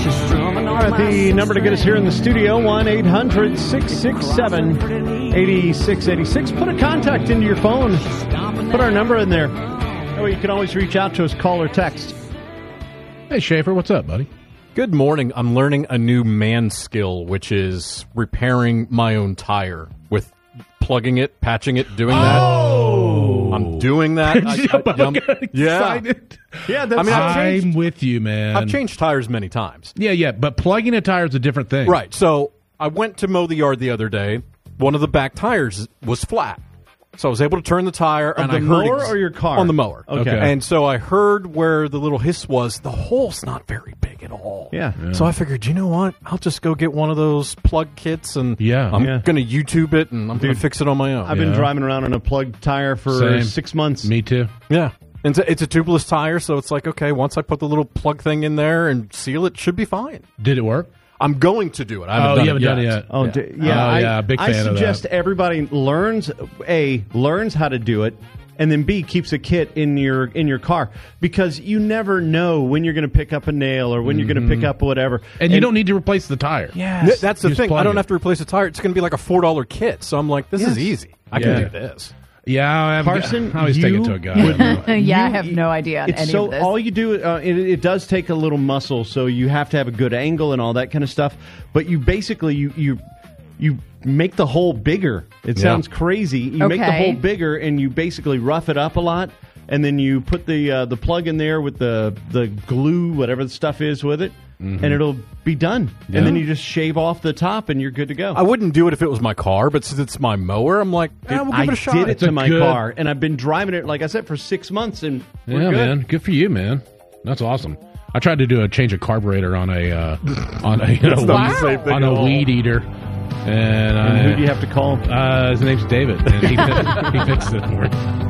The number to get us here in the studio, 1-800-667-8686. Put a contact into your phone. Put our number in there. That way you can always reach out to us, call or text. Hey, Schaefer, what's up, buddy? Good morning. I'm learning a new man skill, which is repairing my own tire with plugging it, patching it, doing that. Oh! I'm doing that. Excited. Yeah, that's I'm with you, man. I've changed tires many times. Yeah, but plugging a tire is a different thing. Right. So I went to mow the yard the other day. One of the back tires was flat. So I was able to turn the tire. On the mower or your car? On the mower. Okay. And so I heard where the little hiss was. The hole's not very big at all. Yeah. So I figured, you know what? I'll just go get one of those plug kits, and I'm going to YouTube it, and I'm going to fix it on my own. I've been driving around on a plugged tire for 6 months. Me too. Yeah. And it's a tubeless tire, so it's like, okay, once I put the little plug thing in there and seal it, should be fine. Did it work? I'm going to do it. I done haven't it yet. Big fan I suggest everybody learns how to do it, and then B, keeps a kit in your car, because you never know when you're going to pick up a nail or when you're going to pick up whatever. And you don't need to replace the tire. Yes. That's the thing. I don't have to replace the tire. It's going to be like a $4 kit. So I'm like, this is easy. I can do this. Yeah, Carson, I always take it to a guy. I have no idea on any of this. All you do, it does take a little muscle, so you have to have a good angle and all that kind of stuff. But you basically you make the hole bigger. It sounds crazy. You make the hole bigger, and you basically rough it up a lot, and then you put the plug in there with the glue, whatever the stuff is with it. And it'll be done. Yeah. And then you just shave off the top, and you're good to go. I wouldn't do it if it was my car, but since it's my mower, I'm like, we'll give it a shot. I did it to my car, and I've been driving it, like I said, for 6 months, and we're good. Man. Good for you, man. That's awesome. I tried to do a change of carburetor on a weed eater. And who do you have to call? His name's David, and he fixed it for me.